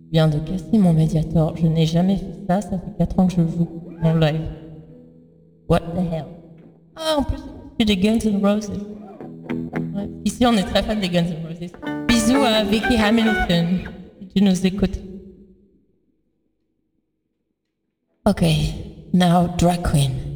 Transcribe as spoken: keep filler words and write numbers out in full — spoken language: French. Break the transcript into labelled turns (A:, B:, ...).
A: viens de casser mon médiator. Je n'ai jamais fait ça, ça fait quatre ans que je joue en live. What the hell? Ah, en plus, c'est des Guns N' Roses. Ouais. Ici, on est très fan des Guns N' Roses. Bisous à Vicky Hamilton, si tu nous écoutes. Ok, now Drag Queen.